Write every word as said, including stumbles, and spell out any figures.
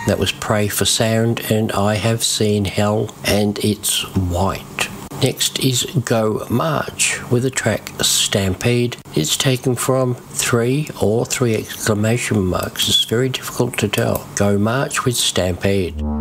That was Pray for Sound and I Have Seen Hell, and it's white. Next is Go March with the track Stampede. It's taken from three or three exclamation marks. It's very difficult to tell. Go March with Stampede.